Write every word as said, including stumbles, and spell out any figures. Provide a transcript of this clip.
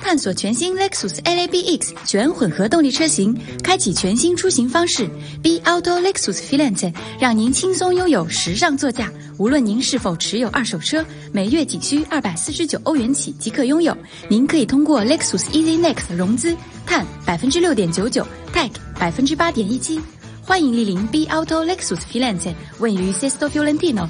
探索全新 Lexus L A B X 全混合动力车型，开启全新出行方式。B Auto Lexus Filante 让您轻松拥有时尚座驾。无论您是否持有二手车，每月仅需二百四十九欧元起即可拥有。您可以通过 Lexus Easy Next 融资，碳百分之六点九九 ，Tech 百分之八点一七。欢迎莅临 B Auto Lexus Filante， 位于 Sesto Fiorentino